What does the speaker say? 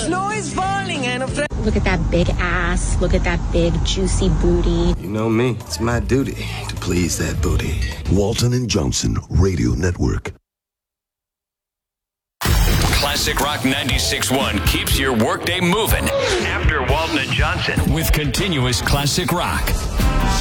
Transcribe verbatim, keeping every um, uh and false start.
snow is falling and a friend. Look at that big ass. Look at that big, juicy booty. You know me. It's my duty to please that booty. Walton and Johnson Radio Network. Classic Rock ninety-six point one keeps your workday moving. After Walton and Johnson with continuous classic rock.